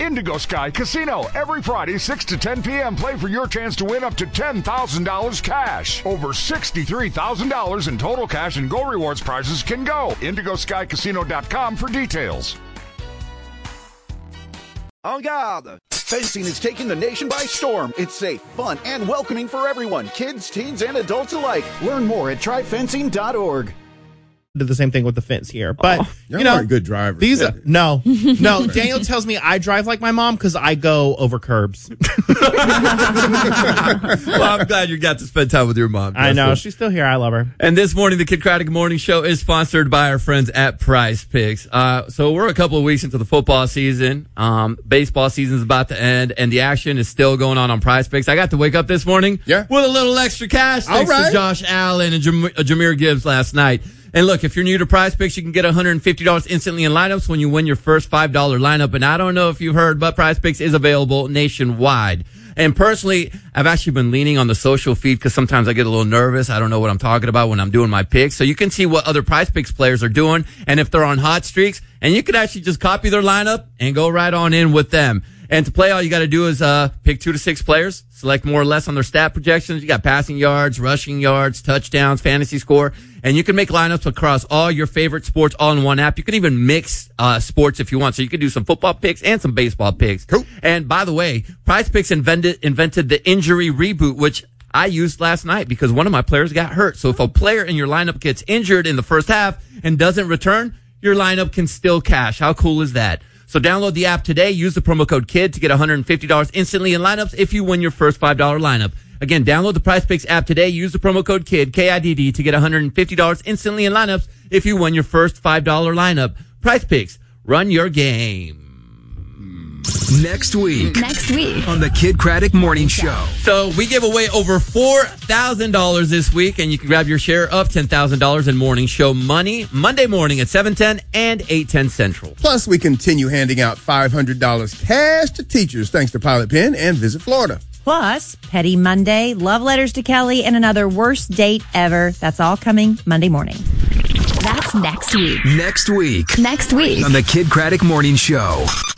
Indigo Sky Casino. Every Friday, 6 to 10 p.m. Play for your chance to win up to $10,000 cash. Over $63,000 in total cash and Go Rewards prizes can go. IndigoSkyCasino.com for details. En garde! Fencing is taking the nation by storm. It's safe, fun, and welcoming for everyone, kids, teens, and adults alike. Learn more at tryfencing.org. Did the same thing with the fence here, but you know, good drivers. These no. Daniel tells me I drive like my mom because I go over curbs. Well, I'm glad you got to spend time with your mom. I know she's still here. I love her. And this morning, the Kid Craddock Morning Show is sponsored by our friends at Prize Picks. So we're a couple of weeks into the football season. Baseball season's about to end, and the action is still going on Prize Picks. I got to wake up this morning with a little extra cash thanks to Josh Allen and Jahmyr Gibbs last night. And look, if you're new to Prize Picks, you can get $150 instantly in lineups when you win your first $5 lineup. And I don't know if you've heard, but Prize Picks is available nationwide. And personally, I've actually been leaning on the social feed because sometimes I get a little nervous. I don't know what I'm talking about when I'm doing my picks. So you can see what other Prize Picks players are doing and if they're on hot streaks. And you can actually just copy their lineup and go right on in with them. And to play, all you got to do is pick 2 to 6 players, select more or less on their stat projections. You got passing yards, rushing yards, touchdowns, fantasy score. And you can make lineups across all your favorite sports all in one app. You can even mix sports if you want. So you can do some football picks and some baseball picks. Cool. And by the way, Prize Picks invented the injury reboot, which I used last night because one of my players got hurt. So if a player in your lineup gets injured in the first half and doesn't return, your lineup can still cash. How cool is that? So download the app today. Use the promo code KID to get $150 instantly in lineups if you win your first $5 lineup. Again, download the Prize Picks app today. Use the promo code KID, KIDD, to get $150 instantly in lineups if you win your first $5 lineup. Prize Picks, run your game. Next week on the Kid Craddock Morning Show. So we give away over $4,000 this week, and you can grab your share of $10,000 in morning show money Monday morning at 7:10 and 8:10 Central. Plus, we continue handing out $500 cash to teachers thanks to Pilot Pen and Visit Florida. Plus, Petty Monday, love letters to Kelly, and another worst date ever. That's all coming Monday morning. That's next week. Next week on the Kid Craddock Morning Show.